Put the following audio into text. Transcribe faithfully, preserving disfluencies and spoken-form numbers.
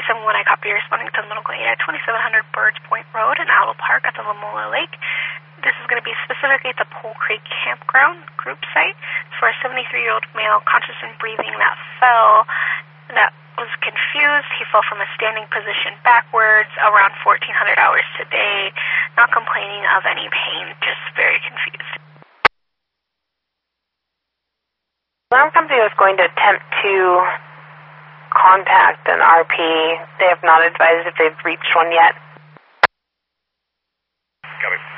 seven one, I copy responding to medical aid at twenty-seven hundred Birds Point Road in Owl Park at the Lamola Lake. This is going to be specifically at the Pole Creek Campground group site for a seventy-three-year-old male conscious and breathing that fell, that was confused. He fell from a standing position backwards around fourteen hundred hours today, not complaining of any pain, just very confused. Alarm company was going to attempt to contact an R P. They have not advised if they've reached one yet. Copy.